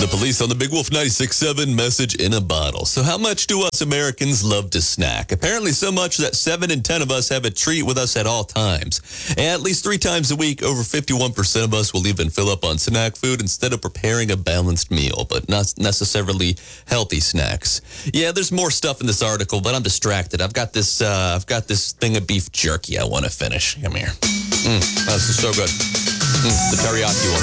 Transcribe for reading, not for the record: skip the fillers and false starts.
The police on the Big Wolf 96.7 message in a bottle. So how much do us Americans love to snack? Apparently so much that 7 in 10 of us have a treat with us at all times. And at least 3 times a week, over 51% of us will even fill up on snack food instead of preparing a balanced meal, but not necessarily healthy snacks. Yeah, there's more stuff in this article, but I'm distracted. I've got this thing of beef jerky I want to finish. Come here. This is so good. The teriyaki one.